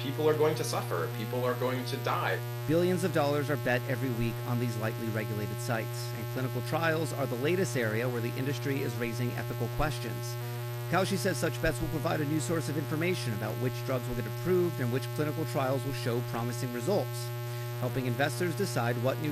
people are going to suffer. People are going to die. Billions of dollars are bet every week on these lightly regulated sites, and clinical trials are the latest area where the industry is raising ethical questions. Kaushi says such bets will provide a new source of information about which drugs will get approved and which clinical trials will show promising results, helping investors decide what new